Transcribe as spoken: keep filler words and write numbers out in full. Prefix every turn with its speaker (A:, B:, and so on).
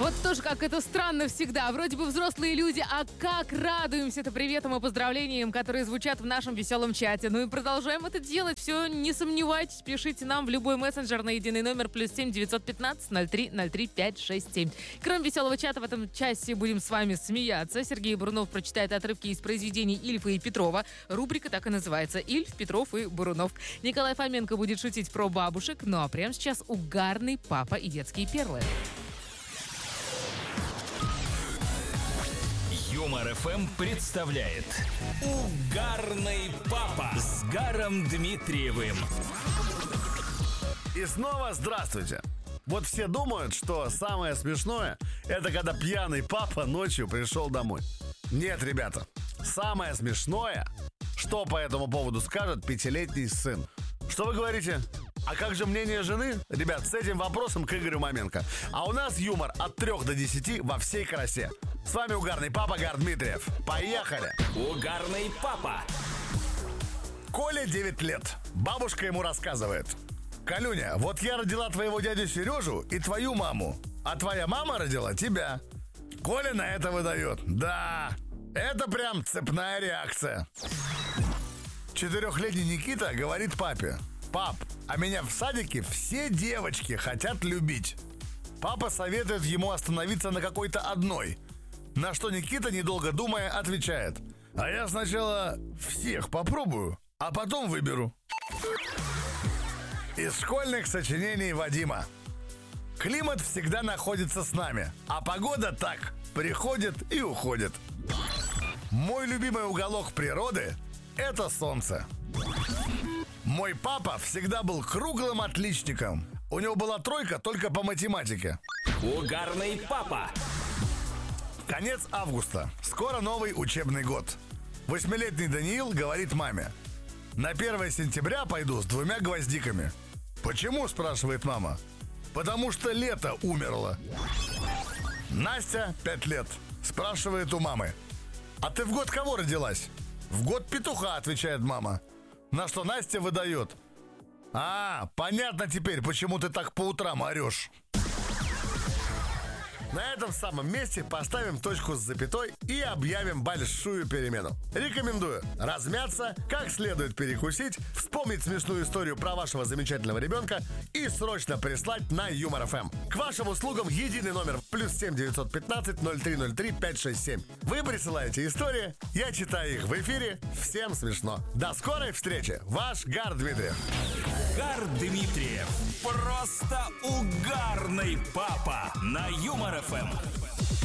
A: Вот тоже как это странно всегда. Вроде бы взрослые люди, а как радуемся-то приветам и поздравлениям, которые звучат в нашем веселом чате. Ну и продолжаем это делать. Все, не сомневайтесь, пишите нам в любой мессенджер на единый номер плюс семь девятьсот пятнадцать ноль три ноль три пять шесть семь. Кроме веселого чата, в этом часе будем с вами смеяться. Сергей Бурунов прочитает отрывки из произведений Ильфа и Петрова. Рубрика так и называется: Ильф, Петров и Бурунов. Николай Фоменко будет шутить про бабушек. Ну а прямо сейчас угарный папа и детские перлы.
B: Юмор эф эм представляет Угарный папа с Гаром Дмитриевым.
C: И снова здравствуйте. Вот все думают, что самое смешное — это когда пьяный папа ночью пришел домой. Нет, ребята, самое смешное, что по этому поводу скажет пятилетний сын. Что вы говорите? А как же мнение жены? Ребят, с этим вопросом к Игорю Маменко. А у нас юмор от трех до десяти во всей красе. С вами угарный папа Гар Дмитриев. Поехали!
B: Угарный папа.
C: Коле девять лет. Бабушка ему рассказывает: Колюня, вот я родила твоего дядю Сережу и твою маму, а твоя мама родила тебя. Коля на это выдает: да, это прям цепная реакция. Четырехлетний Никита говорит папе: пап, а меня в садике все девочки хотят любить. Папа советует ему остановиться на какой-то одной. На что Никита, недолго думая, отвечает: а я сначала всех попробую, а потом выберу. Из школьных сочинений Вадима. Климат всегда находится с нами, а погода так, приходит и уходит. Мой любимый уголок природы — это солнце. Мой папа всегда был круглым отличником. У него была тройка только по математике.
B: Угарный папа.
C: Конец августа. Скоро новый учебный год. Восьмилетний Даниил говорит маме: на первое сентября пойду с двумя гвоздиками. Почему, спрашивает мама. Потому что лето умерло. Настя, пять лет, спрашивает у мамы: а ты в год кого родилась? В год петуха, отвечает мама. На что Настя выдает: а, понятно теперь, почему ты так по утрам орешь. На этом самом месте поставим точку с запятой и объявим большую перемену. Рекомендую размяться, как следует перекусить, вспомнить смешную историю про вашего замечательного ребенка и срочно прислать на Юмор эф эм. К вашим услугам единый номер плюс семь девятьсот пятнадцать ноль три ноль три пять шесть семь. Вы присылаете истории, я читаю их в эфире. Всем смешно. До скорой встречи. Ваш Гар Дмитриев.
B: Гар Дмитриев. Просто угарный папа на Юмор эф эм.